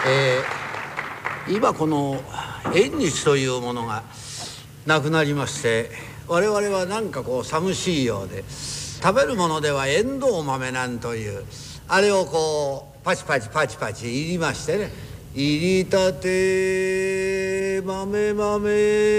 今この縁日というものがなくなりまして、我々はなんかこう寂しいようで、食べるものではエンドウ豆なんというあれをこうパチパチパチパチ入りましてね、入りたて豆豆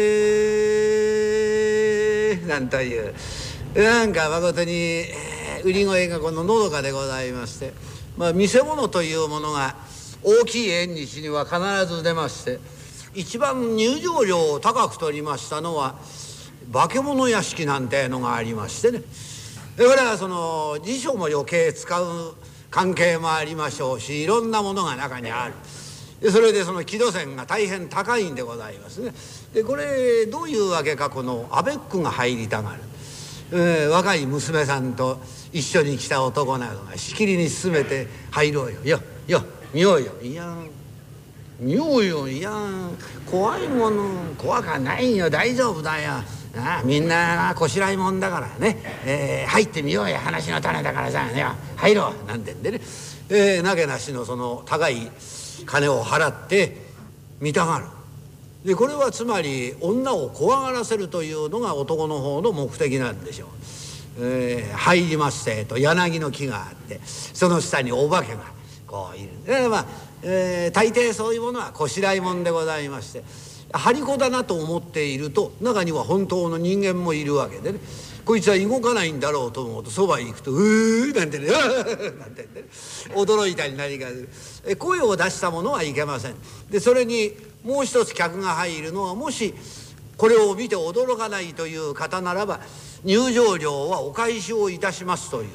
なんというなんか誠に売り声がこののどかでございまして、見せ物というものが大きい縁日には必ず出まして、一番入場料を高く取りましたのは化け物屋敷なんてのがありましてね、これはその辞書も余計使う関係もありましょうし、いろんなものが中にある。それでその木戸線が大変高いんでございますね。でこれどういうわけか、このアベックが入りたがる、若い娘さんと一緒に来た男などがしきりに勧めて入ろうよ、よ見ようよ、いや見ようよ、いや怖いもの怖かないよ、大丈夫だよ、みんなこしらいもんだからね、入ってみようよ、話の種だからさ、入ろうなんてんでね、なけなしのその高い金を払って見たがる。でこれはつまり女を怖がらせるというのが男の方の目的なんでしょう。入りましてと柳の木があって、その下にお化けがこういる。大抵そういうものはこしらいもんでございまして、張り子だなと思っていると中には本当の人間もいるわけでね、こいつは動かないんだろうと思うとそばへ行くとうーなんてねなんてね驚いたり何かする。声を出したものはいけません。でそれにもう一つ客が入るのは、もしこれを見て驚かないという方ならば入場料はお返しをいたしますという、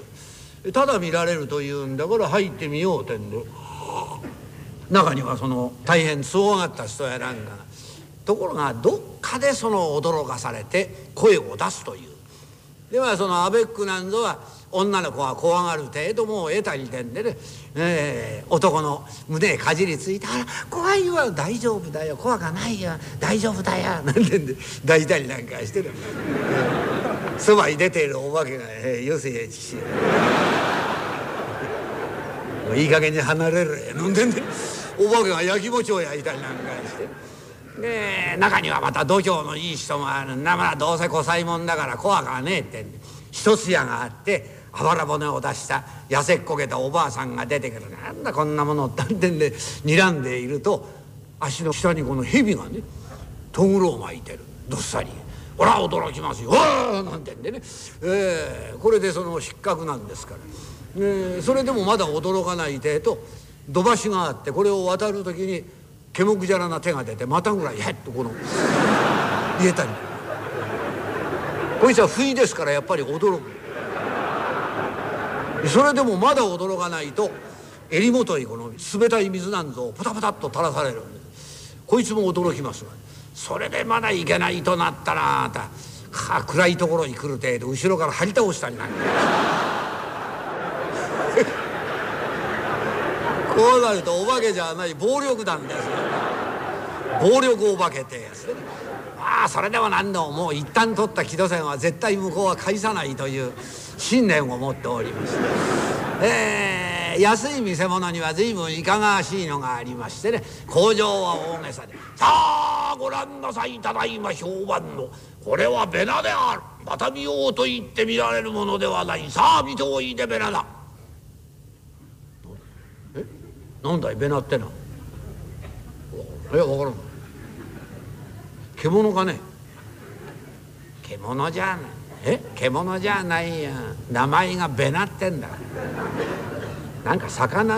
ただ見られるというんだから入ってみようってんで、中にはその大変都合があった人やなんかが、ところがどっかでその驚かされて声を出すという。ではそのアベックなんぞは女の子が怖がる程度もう得たりてんでね、男の胸へかじりついて「あら怖いわ、大丈夫だよ、怖かないよ、大丈夫だよ」なんてんで抱いたりなんかしてる。そばに出ているお化けが「よせやちしいい加減に離れる」なんてんでお化けが焼き餅を焼いたりなんかして。で中にはまた度胸のいい人もあるんだ。どうせこさいもんだから怖かねえってんで、一つ屋があってあばら骨を出した痩せっこけたおばあさんが出てくる。なんだこんなものってんで睨んでいると、足の下にこの蛇がねとぐろを巻いてる、どっさり。ほら驚きますよ、わーなんてんでね、これでその失格なんですから、それでもまだ驚かない程度土橋があって、これを渡る時にけもくじゃらな手が出てまたぐらいへっとこの入れたり、こいつは不意ですからやっぱり驚く。それでもまだ驚かないと襟元にこの冷たい水なんぞをポタポタっと垂らされるんです。こいつも驚きますが、それでまだいけないとなったら暗いところに来る程度後ろから張り倒したりなんかこうなるとお化けじゃない暴力団ですよ。暴力お化けってやつでね。それでも何でももう一旦取った木戸線は絶対向こうは返さないという信念を持っております。安い見せ物には随分いかがわしいのがありましてね、口上は大げさで「さあご覧なさい、ただいま評判のこれはベナである。また見ようと言って見られるものではない。さあ見ておいでベナだ。」なんだいベナってな。分からん。獣かね。獣じゃない。獣じゃないや。名前がベナってんだ。なんか魚